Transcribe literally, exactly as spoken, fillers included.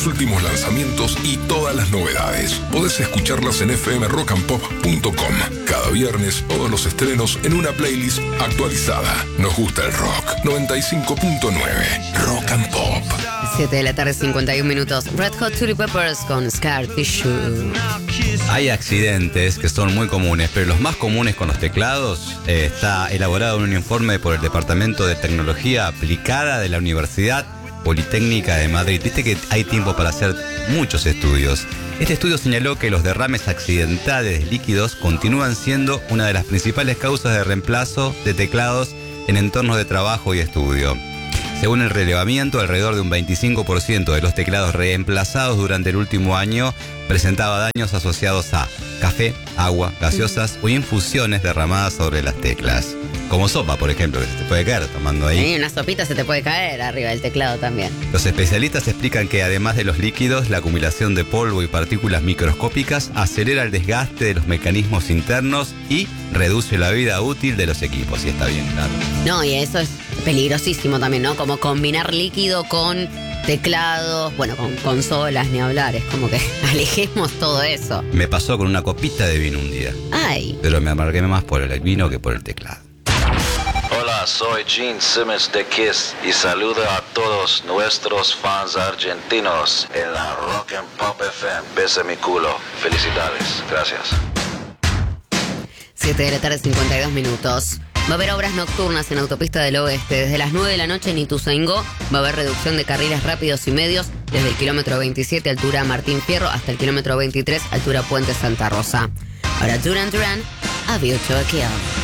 los últimos lanzamientos y todas las novedades. Podés escucharlas en f m rock and pop punto com. Cada viernes, todos los estrenos en una playlist actualizada. Nos gusta el rock. noventa y cinco punto nueve Rock and Pop. siete de la tarde, cincuenta y un minutos. Red Hot Chili Peppers con Scar Tissue. Hay accidentes que son muy comunes, pero los más comunes con los teclados eh, está elaborado en un informe por el Departamento de Tecnología Aplicada de la Universidad Politécnica de Madrid. Viste que hay tiempo para hacer muchos estudios. Este estudio señaló que los derrames accidentales de líquidos continúan siendo una de las principales causas de reemplazo de teclados en entornos de trabajo y estudio. Según el relevamiento, alrededor de un veinticinco por ciento de los teclados reemplazados durante el último año presentaba daños asociados a café, agua, gaseosas o infusiones derramadas sobre las teclas. Como sopa, por ejemplo, que se te puede caer tomando ahí. Sí, una sopita se te puede caer arriba del teclado también. Los especialistas explican que además de los líquidos, la acumulación de polvo y partículas microscópicas acelera el desgaste de los mecanismos internos y reduce la vida útil de los equipos. Y está bien, claro. No, y eso es peligrosísimo también, ¿no? Como combinar líquido con teclados, bueno, con consolas, ni hablar. Es como que alejemos todo eso. Me pasó con una copita de vino un día. Ay. Pero me amargué más por el vino que por el teclado. Hola, soy Gene Simmons de Kiss y saludo a todos nuestros fans argentinos en la Rock and Pop F M. Bese mi culo. Felicidades. Gracias. siete de la tarde, cincuenta y dos minutos. Va a haber obras nocturnas en Autopista del Oeste. Desde las nueve de la noche en Ituzaingó va a haber reducción de carriles rápidos y medios desde el kilómetro veintisiete, altura Martín Fierro, hasta el kilómetro veintitrés, altura Puente Santa Rosa. Ahora Duran Duran, A View to a Kill.